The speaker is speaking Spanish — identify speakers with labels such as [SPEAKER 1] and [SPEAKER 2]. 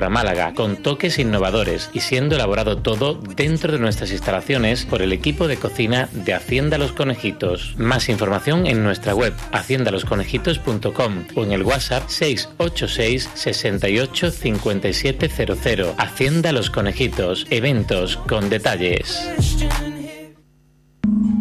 [SPEAKER 1] Tierra Málaga, con toques innovadores y siendo elaborado todo dentro de nuestras instalaciones por el equipo de cocina de Hacienda Los Conejitos. Más información en nuestra web haciendalosconejitos.com o en el WhatsApp 686 68 5700. Hacienda Los Conejitos, eventos con detalles.